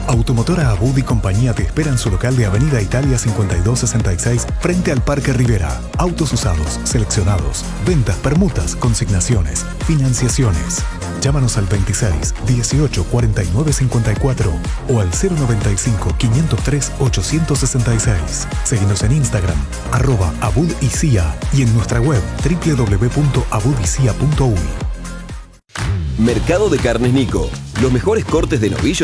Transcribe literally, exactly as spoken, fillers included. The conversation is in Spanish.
Automotora Abud y compañía te espera en su local de Avenida Italia cincuenta y dos sesenta y seis frente al Parque Rivera. Autos usados, seleccionados, ventas, permutas, consignaciones, financiaciones. Llámanos al veintiséis, dieciocho, cuarenta y nueve, cincuenta y cuatro o al cero noventa y cinco, quinientos tres, ochocientos sesenta y seis. Seguinos en Instagram, arroba Abud y C I A y en nuestra web doble u doble u doble u punto abud y c i a punto u y. Mercado de Carnes Nico. Los mejores cortes de novillo